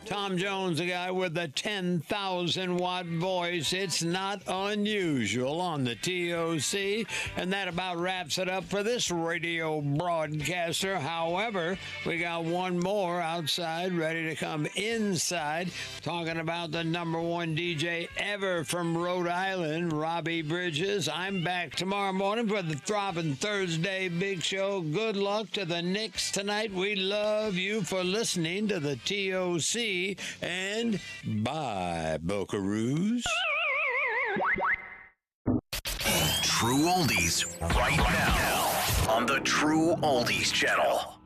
Tom Jones, a guy with a 10,000 watt voice. It's not unusual on the TOC. And that about wraps it up for this radio broadcaster. However, we got one more outside ready to come inside. Talking about the number one DJ ever from Rhode Island, Robbie Bridges. I'm back tomorrow morning for the Throbbing Thursday Big Show. Good luck to the Knicks tonight. We love you for listening to the TOC. And bye, Buckaroos. True Oldies right now on the True Oldies channel.